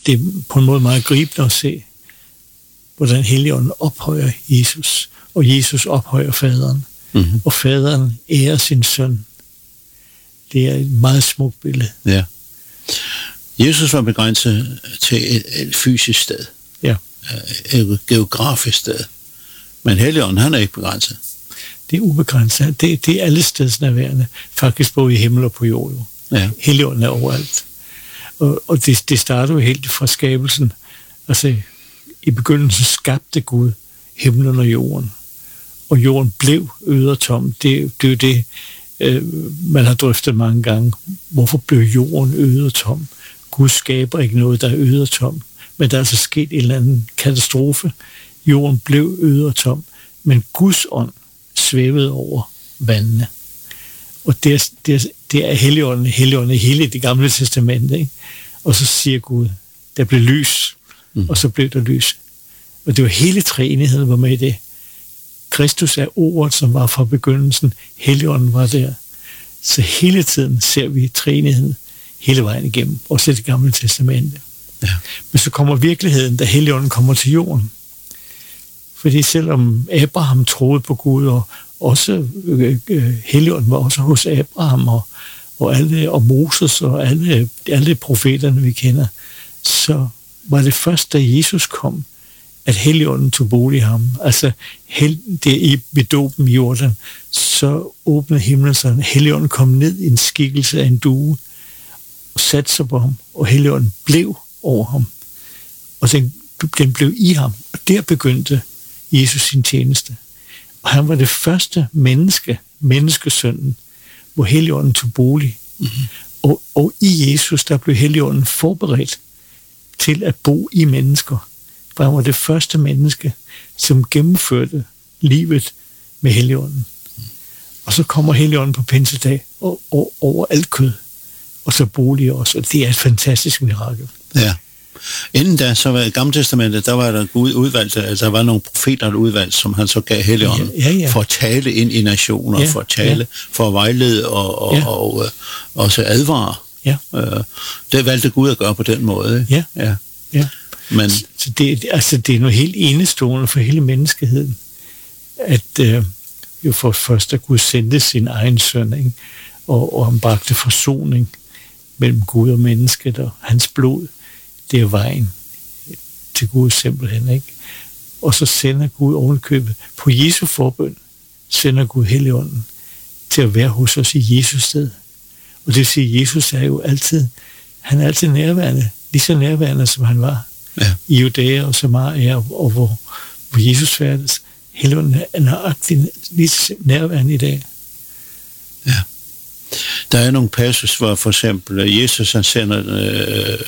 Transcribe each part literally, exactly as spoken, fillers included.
det er på en måde meget gribende at se, hvordan Helligånden ophøjer Jesus, og Jesus ophøjer faderen, mm-hmm. og faderen ærer sin søn. Det er et meget smukt billede. Ja. Jesus var begrænset til et, et fysisk sted. Ja. Et geografisk sted. Men Helligånden, han er ikke begrænset. Det er ubegrænset. Det, det er alle stedsnærværende. Faktisk både i himmel og på jord. Ja. Helligånden er overalt. Og, og det, det starter jo helt fra skabelsen. Altså, i begyndelsen skabte Gud himlen og jorden. Og jorden blev øde og tom. Det, det er jo det, øh, man har drøftet mange gange. Hvorfor blev jorden øde og tom? Gud skaber ikke noget, der er øde og tom. Men der er altså sket en eller anden katastrofe. Jorden blev øde og tom. Men Guds ånd svævede over vandene. Og det er, det er, det er Helligånden, Helligånden i hele det gamle testament. Ikke? Og så siger Gud, der blev lys, mm. og så blev der lys. Og det var hele treenigheden, var med i det. Kristus er ordet, som var fra begyndelsen. Helligånden var der. Så hele tiden ser vi treenigheden hele vejen igennem, også i det gamle testamente. Ja. Men så kommer virkeligheden, da Helligånden kommer til jorden. Fordi selvom Abraham troede på Gud, og også øh, øh, Helligånden var også hos Abraham, og, og, alle, og Moses, og alle, alle profeterne, vi kender, så var det først, da Jesus kom, at Helligånden tog bolig i ham. Altså, hel, det i ved dåben i Jordan, så åbnede himlen sig. Helligånden kom ned i en skikkelse af en due, og satte sig på ham, og Helligånden blev over ham. Og den, den blev i ham, og der begyndte Jesus sin tjeneste. Og han var det første menneske, menneskesønnen, hvor Helligånden tog bolig. Mm-hmm. Og, og i Jesus, der blev Helligånden forberedt til at bo i mennesker. For han var det første menneske, som gennemførte livet med Helligånden. Mm. Og så kommer Helligånden på pinsedag og, og over alt kød. Og så bolig også. Og det er et fantastisk mirakel. Ja. Inden da, så var i Gamle Testamentet, der var der Gud udvalgt, altså der var nogle profeter udvalgt, som han så gav Helligånden, ja, ja, ja. for at tale ind i nationer, ja, for at tale, ja. for at vejlede og, og, ja. og, og også advare. Ja. Øh, det valgte Gud at gøre på den måde. Ja, ja. ja. Men, så det, altså, det er noget helt enestående for hele menneskeheden, at øh, jo for først at Gud sendte sin egen søn, ikke? Og, og han bragte forsoning mellem Gud og mennesket, og hans blod, det er vejen til Gud simpelthen, ikke? Og så sender Gud ovenkøbet på Jesu forbøn, sender Gud Helligånden til at være hos os i Jesus sted. Og det vil sige, at Jesus er jo altid, han er altid nærværende, lige så nærværende, som han var ja. i Judæa og Samaria, og hvor, hvor Jesus færdes. Helligånden er nøjagtigt lige så nærværende i dag. Ja. Der er nogle passus, hvor for eksempel Jesus han sender øh,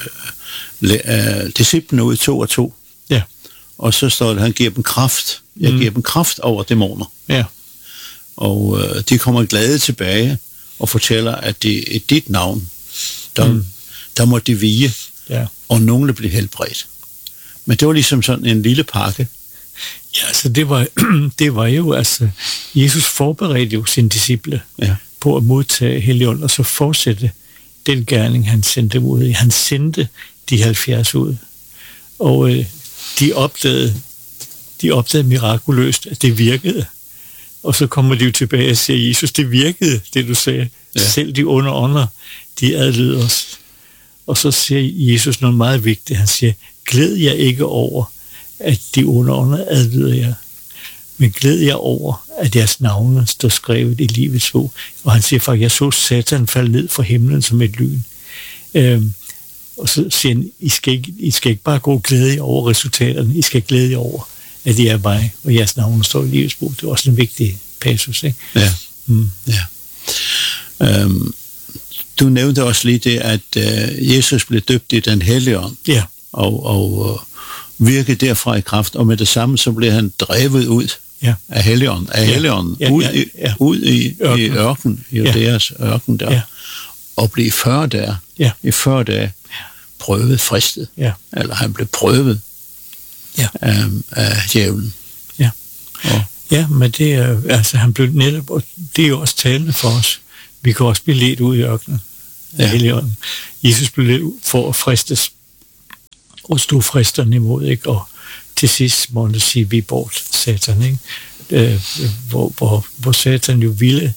øh, disciplene ud to og to. Ja. Og så står det, at han giver dem kraft. Jeg mm. giver dem kraft over dæmoner. Ja. Og øh, de kommer glade tilbage og fortæller, at det er dit navn. Der, mm. der må de vige, ja. og nogle bliver helbredt. Men det var ligesom sådan en lille pakke. Ja, altså det var, det var jo, altså, Jesus forberedte jo sine disciple ja. på at modtage Helligånden, og så fortsætte den gerning, han sendte ud i. Han sendte de halvfjerds ud, og øh, de opdagede, de opdagede mirakuløst, at det virkede. Og så kommer de jo tilbage og siger, Jesus, det virkede, det du sagde. Ja. Selv de onde ånder, de adlyder os. Og så siger Jesus noget meget vigtigt. Han siger, glæd jer ikke over, at de onde ånder adlyder jer, men glæd jer over, at jeres navne står skrevet i livets bog. Og han siger faktisk, jeg så Satan falde ned fra himlen som et lyn. Øhm, og så siger han, I skal, ikke, I skal ikke bare gå og glæde jer over resultaterne, I skal glæde jer over, at I er mig, og jeres navne står i livets bog. Det er også en vigtig passus, ikke? Ja. Mm. Ja. Øhm, du nævnte også lige det, at øh, Jesus blev døbt i den hellige ånd. Ja. Og, og øh, virkede derfra i kraft, og med det samme, så blev han drevet ud ja. af Helligånden, af ja. Helligånden, ja, ud, ja, ja. ud i, ørken. i ørken, i ja. deres ørken der, ja. og blev fyrre dage, ja. i fyrre dage prøvet, fristet, ja. eller han blev prøvet ja. af, af djævlen. Ja. Og, ja, men det er, altså han blev netop, og det er jo også talende for os. Vi kan også blive ledt ud i ørkenen af ja. Helligånden. Jesus blev ledt for at fristes og stod fristerne imod, ikke? Og til sidst må man sige, vi bort Satan, ikke? Øh, hvor, hvor, hvor Satan jo ville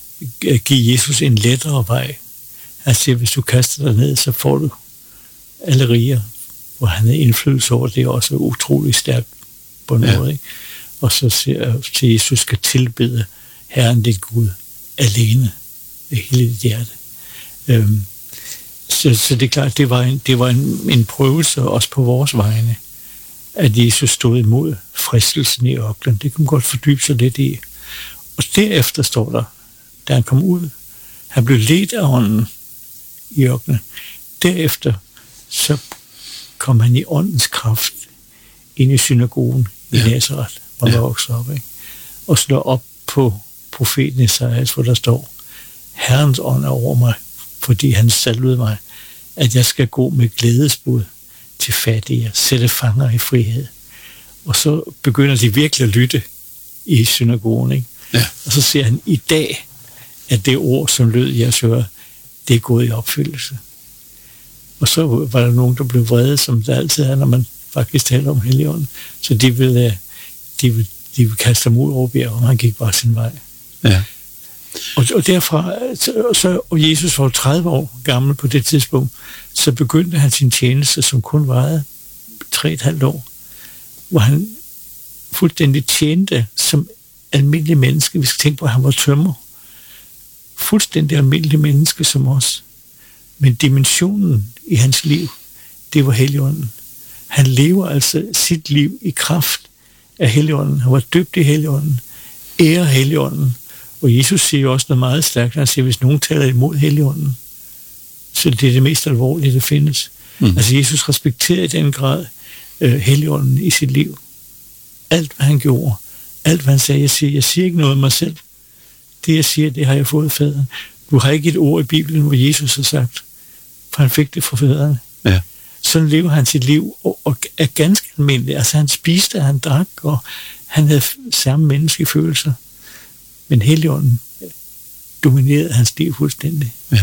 give Jesus en lettere vej. Han siger, hvis du kaster dig ned, så får du alle riger, hvor han havde indflydelse over det, også utrolig stærkt på en ja. måde, ikke? Og så siger at Jesus skal tilbede Herren dit Gud alene af hele dit hjerte. Øhm, så, så det er klart, det var, en, det var en, en prøvelse også på vores vegne, at Jesus stod imod fristelsen i ørkenen. Det kunne godt fordybe sig lidt i. Og derefter står der, da han kom ud, han blev ledt af ånden i ørkenen. Derefter så kom han i åndens kraft ind i synagogen i ja. Nazareth, hvor ja. der voksede op, ikke? Og slår op på profeten Esajas, hvor der står, Herrens ånd er over mig, fordi han salvede mig, at jeg skal gå med glædesbud til fattige, sætte fanger i frihed. Og så begynder de virkelig at lytte i synagogen, ikke? Ja. Og så siger han, i dag, at det ord, som lød i jeres ører, det er gået i opfyldelse. Og så var der nogen, der blev vrede, som der altid er, når man faktisk taler om Helligånden. Så de ville, de ville, de ville kaste ham ud over bjerget, og han gik bare sin vej. Ja. Og, og derfra, så, så, og Jesus var tredive år gammel på det tidspunkt, så begyndte han sin tjeneste, som kun varede tre og et halvt år, hvor han fuldstændig tjente som almindelig menneske. Vi skal tænke på, at han var tømrer. Fuldstændig almindelig menneske som os. Men dimensionen i hans liv, det var Helligånden. Han lever altså sit liv i kraft af Helligånden. Han var døbt i Helligånden. Ære Helligånden. Og Jesus siger også noget meget stærkt. Han siger, hvis nogen taler imod Helligånden, så det er det mest alvorlige, der findes. Mm. Altså Jesus respekterer i den grad uh, Helligånden i sit liv. Alt, hvad han gjorde. Alt, hvad han sagde. Jeg siger, jeg siger ikke noget af mig selv. Det, jeg siger, det har jeg fået af faderen. Du har ikke et ord i Bibelen, hvor Jesus har sagt, for han fik det fra faderen. Ja. Sådan lever han sit liv, og, og er ganske almindelig. Altså han spiste, han drak, og han havde samme menneskefølelser. Men Helligånden dominerede hans liv fuldstændig. Ja.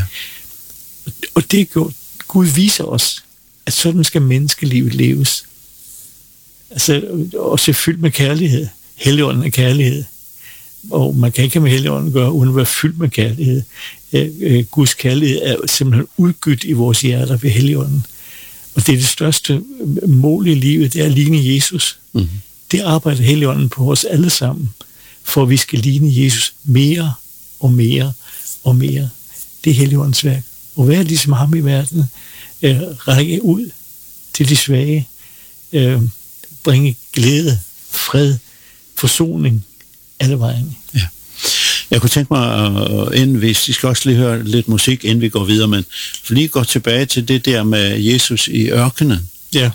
Og det gjorde, Gud viser os, at sådan skal menneskelivet leves. Altså også fyldt med kærlighed. Helligånden er kærlighed. Og man kan ikke med Helligånden gøre, uden at være fyldt med kærlighed. Guds kærlighed er simpelthen udgydt i vores hjerter ved Helligånden. Og det er det største mål i livet, det er at ligne Jesus. Mm-hmm. Det arbejder Helligånden på os alle sammen, for at vi skal ligne Jesus mere og mere og mere. Det er Helligåndens værk. Og være ligesom ham i verden, øh, række ud til de svage, øh, bringe glæde, fred, forsoning, alle vejen. Ja. Jeg kunne tænke mig, uh, inden vi skal også lige høre lidt musik, inden vi går videre, men lige gå tilbage til det der med Jesus i ørkenen. Ja.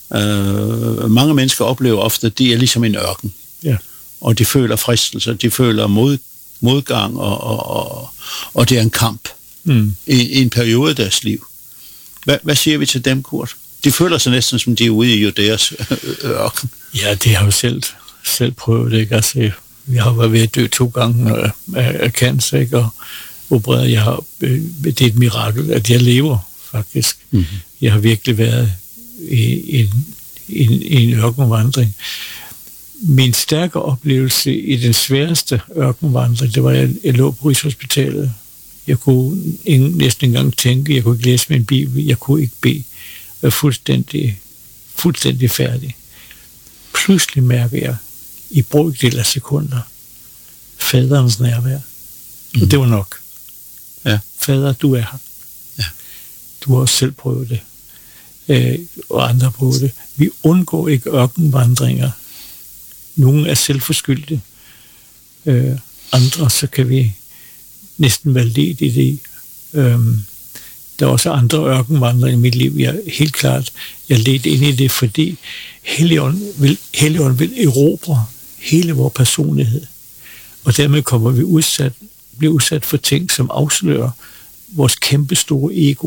Uh, mange mennesker oplever ofte, at de er ligesom en ørken. Ja. Og de føler fristelser, de føler mod, modgang, og, og, og, og det er en kamp mm. i, i en periode af deres liv. Hvad, hvad siger vi til dem, Kurt? De føler sig næsten, som de er ude i Judæas ørken. Ja, det har jo selv, selv prøvet, ikke? Altså, jeg har været ved at dø to gange af, af cancer, ikke? Og opereret. Jeg har, det er et mirakel, at jeg lever, faktisk. Mm-hmm. Jeg har virkelig været i en, en, en ørkenvandring. Min stærke oplevelse i den sværeste ørkenvandring, det var, at jeg lå på Rigshospitalet. Jeg kunne ingen, næsten engang tænke, jeg kunne ikke læse min bibel, jeg kunne ikke bede. Jeg var fuldstændig, fuldstændig færdig. Pludselig mærker jeg, i brøkdel af sekunder, faderens nærvær. Mm. Og det var nok. Ja. Fader, du er her. Ja. Du har også selv prøvet det. Øh, og andre har prøvet det. Vi undgår ikke ørkenvandringer. Nogle er selvforskyldte. Øh, andre, så kan vi næsten være ledt i det. Øh, der er også andre ørkenvandringer i mit liv. Jeg er helt klart, jeg er ledt ind i det, fordi Helligånden vil, Helligånden vil erobre hele vores personlighed. Og dermed kommer vi udsat, bliver udsat for ting, som afslører vores kæmpe store ego.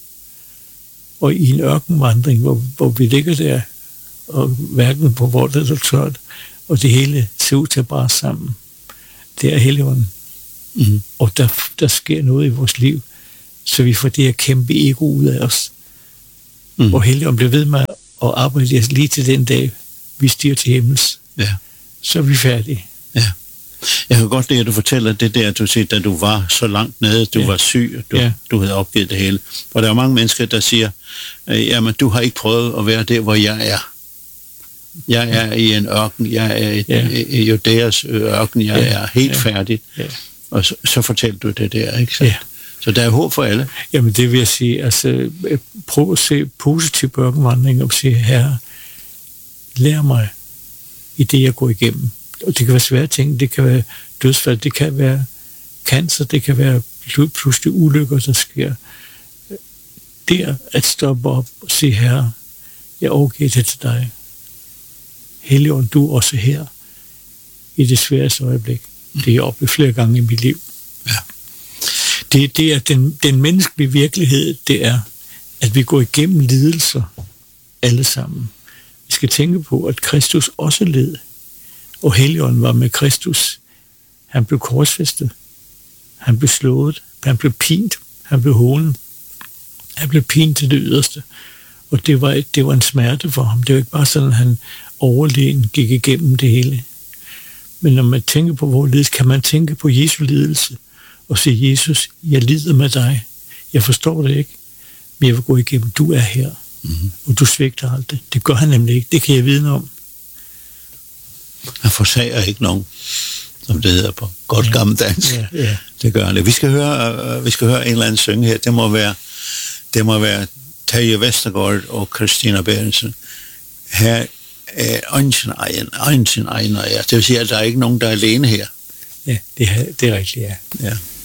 Og i en ørkenvandring, hvor, hvor vi ligger der, og hverken på hvor eller tørt, og det hele ser ud til at bare sammen. Det er Helligånden. Mm-hmm. Og der, der sker noget i vores liv, så vi får det her kæmpe ego ud af os. Mm-hmm. Og Helligånden bliver ved med og arbejde lige til den dag, vi stiger til himmels. Ja. Så er vi færdige. Ja. Jeg kan godt lide, at du fortæller det der, du siger, da du var så langt nede, du ja. var syg, du, ja. du havde opgivet det hele. Og der er mange mennesker, der siger, jamen, du har ikke prøvet at være der, hvor jeg er. Jeg er i en ørken, jeg er i, ja. i Judæas ørken, jeg ja. er helt ja. færdig. Ja. Og så, så fortæller du det der, ikke? Så, ja. så der er håb for alle. Jamen, det vil jeg sige, altså, prøv at se positiv på ørkenvandring og sige, Herre, lær mig i det, jeg går igennem. Og det kan være svære ting, det kan være dødsfald, det kan være cancer, det kan være pludselig ulykker, der sker. Der at stoppe op og sige, Herre, jeg overgiver det til dig. Helligånd, du er også her i det sværeste øjeblik. Det er jeg oplevet flere gange i mit liv. Ja. Det, det er den, den menneskelige virkelighed, det er, at vi går igennem lidelser alle sammen. Vi skal tænke på, at Kristus også led, og Helligånden var med Kristus. Han blev korsfæstet, han blev slået, han blev pint, han blev hånet, han blev pint til det yderste. Og det var, det var en smerte for ham. Det var ikke bare sådan, at han overlegen gik igennem det hele. Men når man tænker på vores lidelse, kan man tænke på Jesu lidelse og sige, Jesus, jeg lider med dig. Jeg forstår det ikke, men jeg vil gå igennem. Du er her, mm-hmm. og du svigter aldrig. Det gør han nemlig ikke. Det kan jeg vide om. Han forsager ikke nogen, som det hedder på godt ja. gammeldansk. Ja, ja. Det gør han. Vi skal høre, uh, vi skal høre en eller anden synge her. Det må være, det må være Terje Vestergaard og Christina Berendsen. Her er øjnsen egen, øjnsen egen, ja. Det vil sige, at der er ikke nogen, der er alene her. Ja, det er, det er rigtigt, ja. Ja.